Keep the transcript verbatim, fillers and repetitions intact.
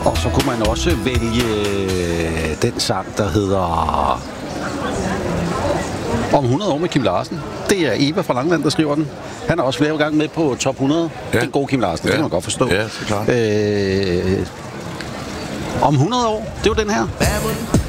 Og så kunne man også vælge den sang, der hedder Om hundrede år med Kim Larsen. Det er Eva fra Langeland, der skriver den. Han er også flere gange med på top hundrede. Ja. Det er en god Kim Larsen, ja. Det kan man godt forstå. Ja, det er klart. Øh, om hundrede år, det er jo den her.